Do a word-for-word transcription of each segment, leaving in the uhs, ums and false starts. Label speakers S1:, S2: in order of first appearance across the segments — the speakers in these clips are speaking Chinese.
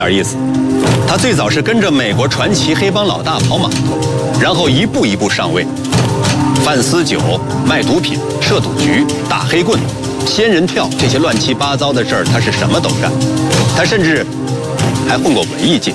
S1: 点意思。他最早是跟着美国传奇黑帮老大跑码头，然后一步一步上位，贩私酒、卖毒品、设赌局、打黑棍、仙人跳这些乱七八糟的事儿，他是什么都干。他甚至还混过文艺界。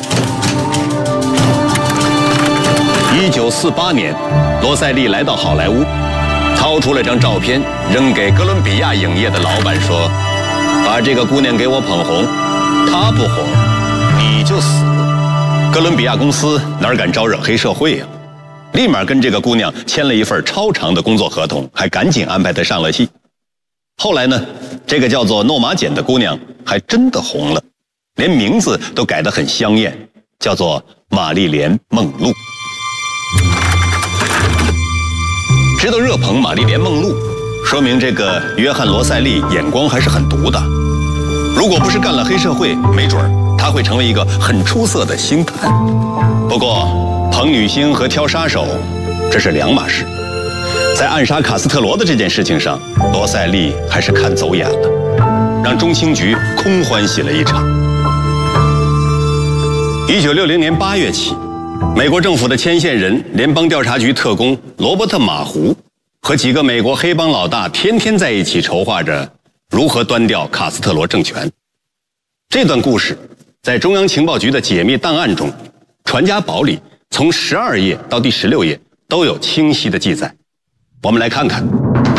S1: 一九四八年，罗塞利来到好莱坞，掏出了张照片，扔给哥伦比亚影业的老板说：“把这个姑娘给我捧红，她不红，你就死。”哥伦比亚公司哪敢招惹黑社会呀、啊？立马跟这个姑娘签了一份超长的工作合同，还赶紧安排她上了戏。后来呢，这个叫做诺玛简的姑娘还真的红了，连名字都改得很香艳，叫做玛丽莲·梦露。知道热捧玛丽莲·梦露，说明这个约翰·罗塞利眼光还是很毒的。如果不是干了黑社会，没准儿他会成为一个很出色的星探。不过捧女星和挑杀手，这是两码事。在暗杀卡斯特罗的这件事情上，罗塞利还是看走眼了，让中情局空欢喜了一场。一九六零年八月起，美国政府的牵线人联邦调查局特工罗伯特·马胡和几个美国黑帮老大天天在一起筹划着如何端掉卡斯特罗政权。这段故事在中央情报局的解密档案中，传家宝里从十二页到第十六页都有清晰的记载。我们来看看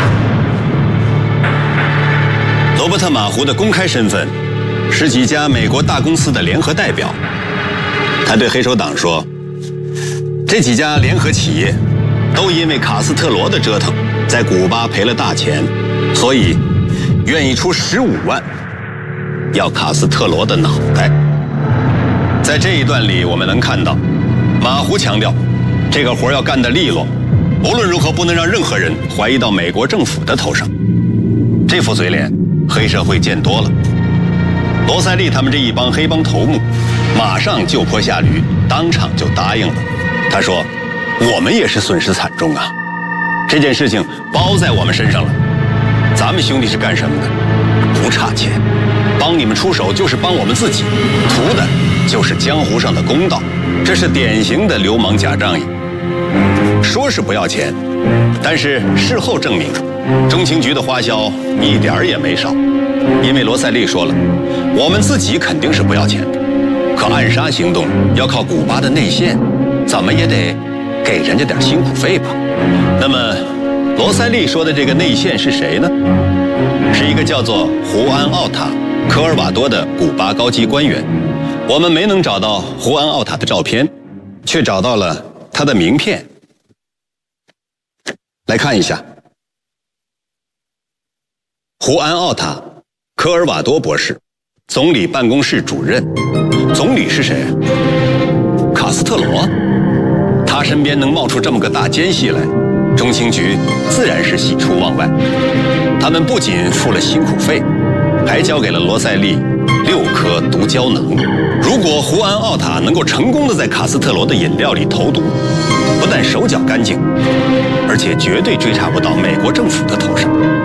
S1: 罗伯特·马胡的公开身份是几家美国大公司的联合代表。他对黑手党说，这几家联合企业都因为卡斯特罗的折腾在古巴赔了大钱，所以愿意出十五万要卡斯特罗的脑袋。在这一段里我们能看到马胡强调这个活要干得利落，无论如何不能让任何人怀疑到美国政府的头上。这副嘴脸黑社会见多了，罗塞利他们这一帮黑帮头目马上就坡下驴，当场就答应了。他说，我们也是损失惨重啊，这件事情包在我们身上了。咱们兄弟是干什么的？不差钱，帮你们出手就是帮我们自己，图的就是江湖上的公道。这是典型的流氓假仗义。说是不要钱，但是事后证明中情局的花销一点儿也没少。因为罗塞利说了，我们自己肯定是不要钱的，可暗杀行动要靠古巴的内线，怎么也得给人家点辛苦费吧。那么罗塞利说的这个内线是谁呢？是一个叫做胡安·奥塔·科尔瓦多的古巴高级官员。我们没能找到胡安·奥塔的照片，却找到了他的名片。来看一下，胡安·奥塔·科尔瓦多博士，总理办公室主任。总理是谁？卡斯特罗。他身边能冒出这么个大奸细来，中情局自然是喜出望外。他们不仅付了辛苦费，还交给了罗塞利六颗毒胶囊。如果胡安·奥塔能够成功的在卡斯特罗的饮料里投毒，不但手脚干净，而且绝对追查不到美国政府的头上。